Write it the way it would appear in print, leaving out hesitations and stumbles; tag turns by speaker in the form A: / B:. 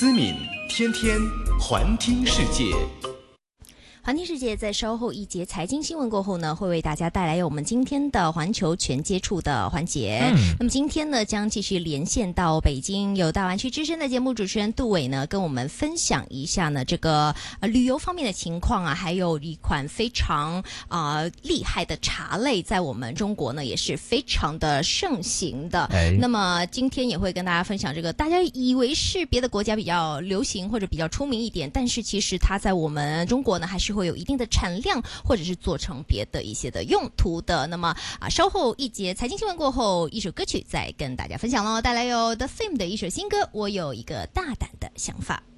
A: 思敏天天环听世界。
B: 环听世界在稍后一节财经新闻过后呢，会为大家带来我们今天的环球全接触的环节。那么今天呢，将继续连线到北京，有大湾区之声的节目主持人杜伟呢，跟我们分享一下呢这个旅游方面的情况啊，还有一款非常厉害的茶类，在我们中国呢也是非常的盛行的。那么今天也会跟大家分享这个，大家以为是别的国家比较流行或者比较出名一点，但是其实它在我们中国呢还是会有一定的产量，或者是做成别的一些的用途的。那么稍后一节财经新闻过后，一首歌曲再跟大家分享咯，带来有 The Fame 的一首新歌《我有一个大胆的想法》。